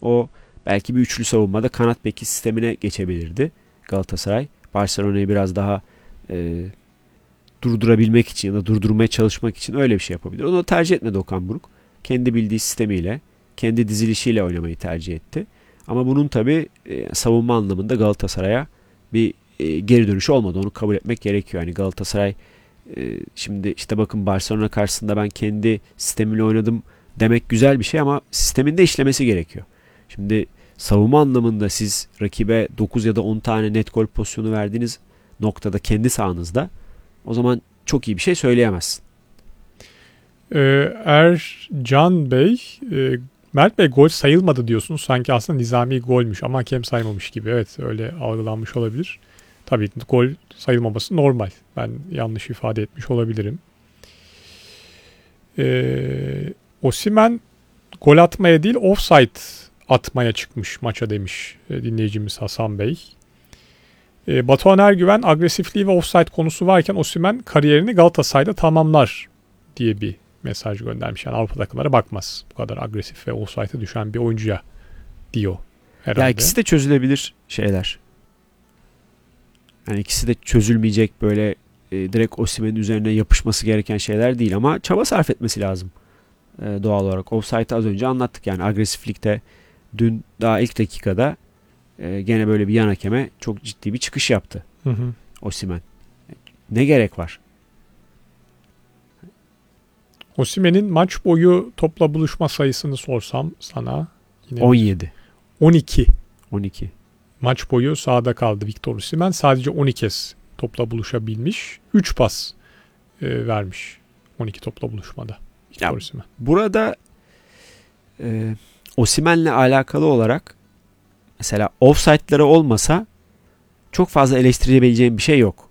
o belki bir üçlü savunmada kanat beki sistemine geçebilirdi Galatasaray. Barcelona'yı biraz daha durdurabilmek için ya da durdurmaya çalışmak için öyle bir şey yapabilir. Onu tercih etmedi Okan Buruk. Kendi bildiği sistemiyle, kendi dizilişiyle oynamayı tercih etti. Ama bunun tabii savunma anlamında Galatasaray'a bir geri dönüşü olmadı. Onu kabul etmek gerekiyor. Yani Galatasaray şimdi işte bakın Barcelona karşısında ben kendi sistemimle oynadım demek güzel bir şey ama sisteminde işlemesi gerekiyor. Şimdi savunma anlamında siz rakibe 9 ya da 10 tane net gol pozisyonu verdiğiniz noktada kendi sahanızda, o zaman çok iyi bir şey söyleyemezsin. Ercan Bey, Mert Bey gol sayılmadı diyorsunuz. Sanki aslında nizami golmüş ama hakem saymamış gibi. Evet, öyle algılanmış olabilir. Tabii gol sayılmaması normal. Ben yanlış ifade etmiş olabilirim. Osimhen gol atmaya değil offside atmaya çıkmış maça demiş dinleyicimiz Hasan Bey. Batuhan Ergüven agresifliği ve offside konusu varken Osimhen kariyerini Galatasaray'da tamamlar diye bir mesaj göndermiş. Yani Avrupa takımlara bakmaz. Bu kadar agresif ve offside'a düşen bir oyuncuya diyor herhalde. Ya ikisi de çözülebilir şeyler. Yani ikisi de çözülmeyecek böyle direkt Osimhen'in üzerine yapışması gereken şeyler değil ama çaba sarf etmesi lazım. Doğal olarak. Offside'ı az önce anlattık. Yani agresiflikte dün daha ilk dakikada gene böyle bir yan hakeme çok ciddi bir çıkış yaptı. Osimhen. Ne gerek var? Osimhen'in maç boyu topla buluşma sayısını sorsam sana yine 17. 12. 12. Maç boyu sahada kaldı Victor Osimhen. Sadece 12 kez topla buluşabilmiş. 3 pas vermiş 12 topla buluşmada Victor Osimhen. Burada Osimhen'le alakalı olarak mesela offside'ları olmasa çok fazla eleştirebileceğim bir şey yok.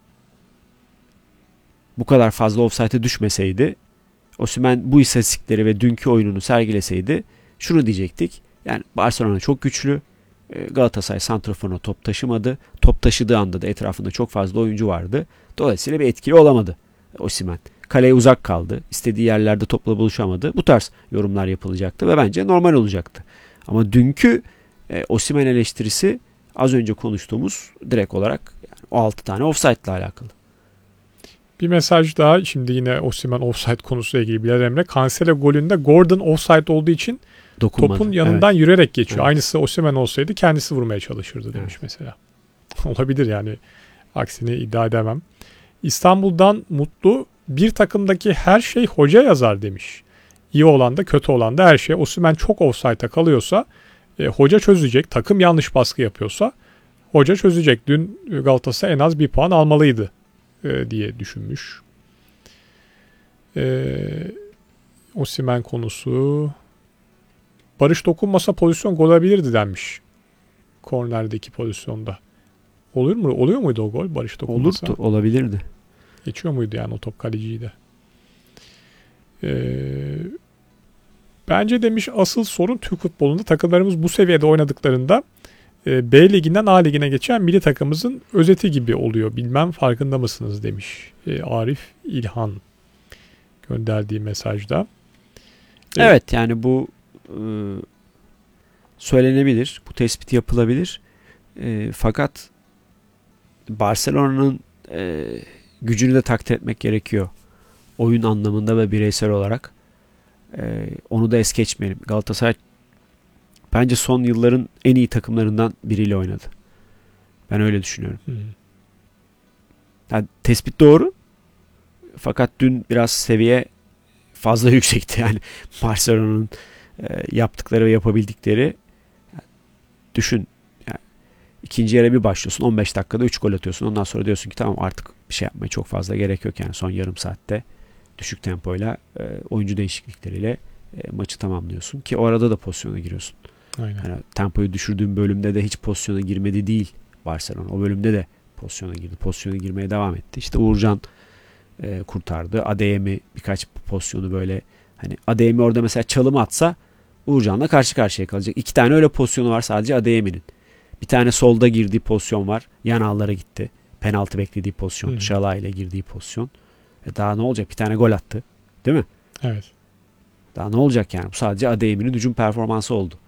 Bu kadar fazla offside'e düşmeseydi, Osimhen bu istatistikleri ve dünkü oyununu sergileseydi şunu diyecektik. Yani Barcelona çok güçlü. Galatasaray santraforuna top taşımadı. Top taşıdığı anda da etrafında çok fazla oyuncu vardı. Dolayısıyla bir etkili olamadı Osimhen. Kaleye uzak kaldı. İstediği yerlerde topla buluşamadı. Bu tarz yorumlar yapılacaktı ve bence normal olacaktı. Ama dünkü Osimhen eleştirisi az önce konuştuğumuz direkt olarak yani o 6 tane offside ile alakalı. Bir mesaj daha şimdi yine Osimhen offside konusuyla ilgili Bilal Emre. Cancelo golünde Gordon offside olduğu için dokunmadı. Topun yanından yürüyerek geçiyor. Evet. Aynısı Osimhen olsaydı kendisi vurmaya çalışırdı demiş mesela. Olabilir yani. Aksini iddia edemem. İstanbul'dan Mutlu bir takımdaki her şey hoca yazar demiş. İyi olan da kötü olan da her şey. Osimhen çok offside'a kalıyorsa hoca çözecek. Takım yanlış baskı yapıyorsa hoca çözecek. Dün Galatasaray en az bir puan almalıydı diye düşünmüş. Osimhen konusu. Barış dokunmasa pozisyon gol olabilirdi denmiş. Kornerdeki pozisyonda. Olur mu? Oluyor muydu o gol Barış dokunmasa? Olurdu, olabilirdi. Geçiyor muydu yani o top kaleciyi de? Bence demiş asıl sorun Türk futbolunda takımlarımız bu seviyede oynadıklarında B liginden A ligine geçen milli takımımızın özeti gibi oluyor. Bilmem farkında mısınız demiş Arif İlhan gönderdiği mesajda. Evet yani bu söylenebilir. Bu tespit yapılabilir. Fakat Barcelona'nın gücünü de takdir etmek gerekiyor. Oyun anlamında ve bireysel olarak. Onu da es geçmeyelim. Galatasaray bence son yılların en iyi takımlarından biriyle oynadı. Ben öyle düşünüyorum. Yani tespit doğru. Fakat dün biraz seviye fazla yüksekti. Yani Barcelona'nın yaptıkları ve yapabildikleri düşün. Yani ikinci yarı bir başlıyorsun. 15 dakikada 3 gol atıyorsun. Ondan sonra diyorsun ki tamam artık bir şey yapmaya çok fazla gerek yok. Yani son yarım saatte düşük tempoyla oyuncu değişiklikleriyle maçı tamamlıyorsun. Ki o arada da pozisyona giriyorsun. Aynen. Yani tempoyu düşürdüğün bölümde de hiç pozisyona girmedi değil Barcelona. O bölümde de pozisyona girdi. Pozisyona girmeye devam etti. İşte Uğurcan kurtardı. Adeyemi birkaç pozisyonu böyle hani Adeyemi orada mesela çalım atsa Uğurcan'la karşı karşıya kalacak. 2 tane öyle pozisyonu var sadece Adeyemi'nin. Bir tane solda girdiği pozisyon var. Yan ağlara gitti. Penaltı beklediği pozisyon. Şala ile girdiği pozisyon. Daha ne olacak? Bir tane gol attı. Değil mi? Evet. Daha ne olacak yani? Bu sadece Adeyemi'nin hücum performansı oldu.